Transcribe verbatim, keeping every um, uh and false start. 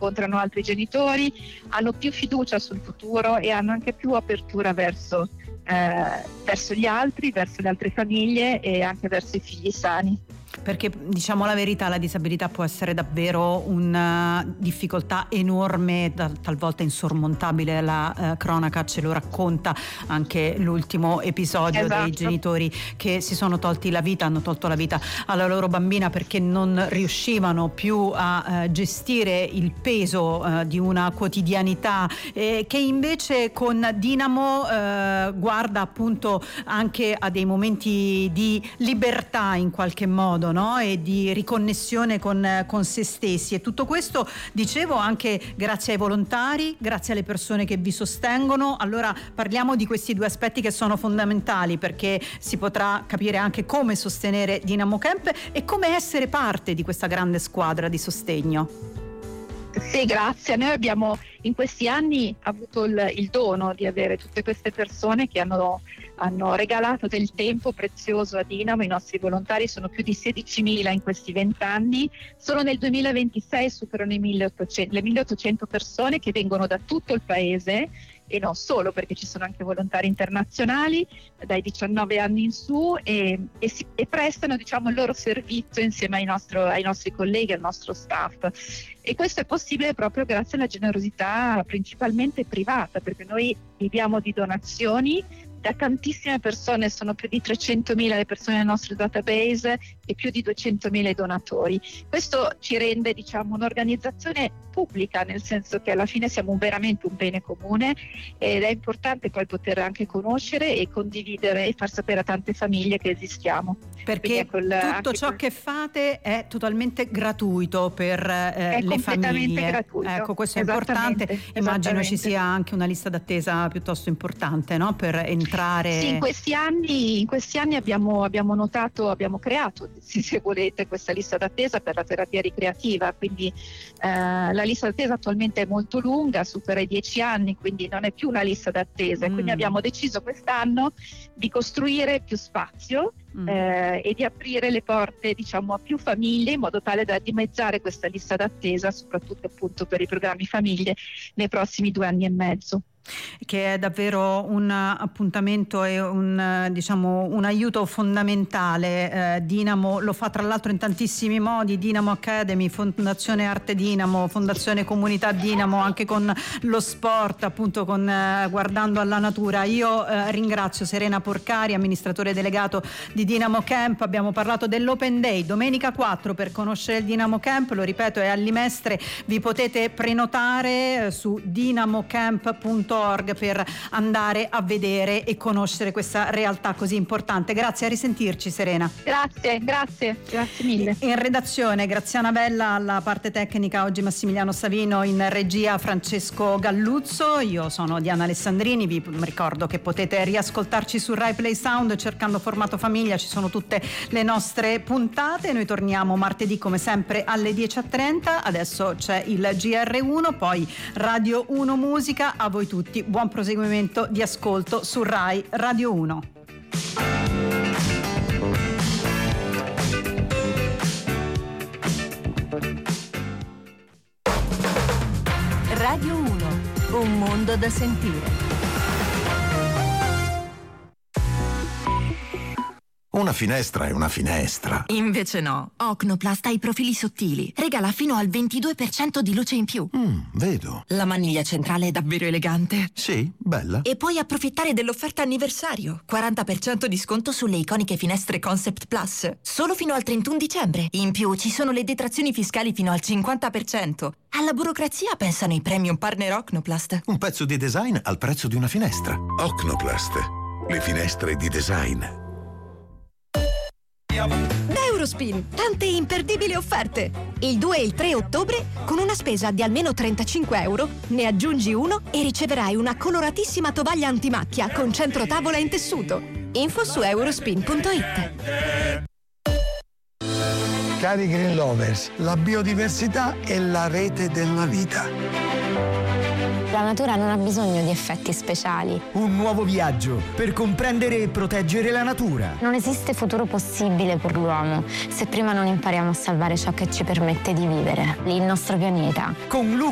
incontrano altri genitori, hanno più fiducia sul futuro e hanno anche più apertura verso, eh, verso gli altri, verso le altre famiglie e anche verso i figli sani. Perché, diciamo la verità, la disabilità può essere davvero una difficoltà enorme, talvolta insormontabile. La eh, cronaca ce lo racconta, anche l'ultimo episodio, esatto, dei genitori che si sono tolti la vita, hanno tolto la vita alla loro bambina perché non riuscivano più a eh, gestire il peso eh, di una quotidianità, eh, che invece con Dinamo eh, guarda appunto anche a dei momenti di libertà in qualche modo, no? E di riconnessione con, con se stessi, e tutto questo, dicevo, anche grazie ai volontari, grazie alle persone che vi sostengono. Allora parliamo di questi due aspetti che sono fondamentali, perché si potrà capire anche come sostenere Dinamo Camp e come essere parte di questa grande squadra di sostegno. Sì, grazie. Noi abbiamo in questi anni avuto il, il dono di avere tutte queste persone che hanno, hanno regalato del tempo prezioso a Dinamo. I nostri volontari sono più di sedicimila in questi vent'anni. Solo nel duemilaventisei superano i milleottocento, le milleottocento persone che vengono da tutto il paese, e non solo, perché ci sono anche volontari internazionali dai diciannove anni in su, e, e, si, e prestano, diciamo, il loro servizio insieme ai, nostro, ai nostri colleghi, al nostro staff. E questo è possibile proprio grazie alla generosità principalmente privata, perché noi viviamo di donazioni da tantissime persone. Sono più di trecentomila le persone nel nostro database e più di duecentomila i donatori. Questo ci rende, diciamo, un'organizzazione pubblica, nel senso che alla fine siamo veramente un bene comune, ed è importante poi poter anche conoscere e condividere e far sapere a tante famiglie che esistiamo. Perché quel, tutto ciò quel... che fate è totalmente gratuito per eh, le famiglie. Gratuito. Ecco, questo è importante. Immagino ci sia anche una lista d'attesa piuttosto importante, no? Per entrare. Sì, in questi anni, in questi anni abbiamo, abbiamo notato, abbiamo creato, se volete, questa lista d'attesa per la terapia ricreativa. Quindi eh, la lista d'attesa attualmente è molto lunga, supera i dieci anni, quindi non è più una lista d'attesa. Mm. Quindi abbiamo deciso quest'anno di costruire più spazio. Mm. Eh, e di aprire le porte, diciamo, a più famiglie, in modo tale da dimezzare questa lista d'attesa, soprattutto appunto per i programmi famiglie, nei prossimi due anni e mezzo. Che è davvero un appuntamento e un, diciamo, un aiuto fondamentale. eh, Dinamo lo fa tra l'altro in tantissimi modi: Dinamo Academy, Fondazione Arte Dinamo, Fondazione Comunità Dinamo, anche con lo sport, appunto con eh, guardando alla natura. Io eh, ringrazio Serena Porcari, amministratore delegato di Dinamo Camp. Abbiamo parlato dell'Open Day domenica quattro. Per conoscere il Dinamo Camp, lo ripeto, è a Limestre. Vi potete prenotare eh, su dinamocamp punto org per andare a vedere e conoscere questa realtà così importante. Grazie, a risentirci, Serena. Grazie, grazie, grazie mille. In redazione Graziana Bella, alla parte tecnica oggi Massimiliano Savino, in regia Francesco Galluzzo. Io sono Diana Alessandrini. Vi ricordo che potete riascoltarci su Rai Play Sound cercando formato famiglia, ci sono tutte le nostre puntate. Noi torniamo martedì come sempre alle dieci e trenta. Adesso c'è il G R uno, poi Radio uno Musica. A voi tutti buon proseguimento di ascolto su Rai Radio uno. Radio uno, un mondo da sentire. Una finestra è una finestra. Invece no. Ocnoplast ha i profili sottili. Regala fino al ventidue per cento di luce in più. Mm, vedo. La maniglia centrale è davvero elegante. Sì, bella. E puoi approfittare dell'offerta anniversario. quaranta per cento di sconto sulle iconiche finestre Concept Plus. Solo fino al trentuno dicembre. In più ci sono le detrazioni fiscali fino al cinquanta per cento. Alla burocrazia pensano i premium partner Ocnoplast. Un pezzo di design al prezzo di una finestra. Ocnoplast. Le finestre di design. Da Eurospin, tante imperdibili offerte. Il due e il tre ottobre, con una spesa di almeno trentacinque euro, ne aggiungi uno e riceverai una coloratissima tovaglia antimacchia con centro tavola in tessuto. Info su eurospin punto it. Cari Green Lovers, la biodiversità è la rete della vita. La natura non ha bisogno di effetti speciali. Un nuovo viaggio per comprendere e proteggere la natura. Non esiste futuro possibile per l'uomo se prima non impariamo a salvare ciò che ci permette di vivere, il nostro pianeta. Con Luca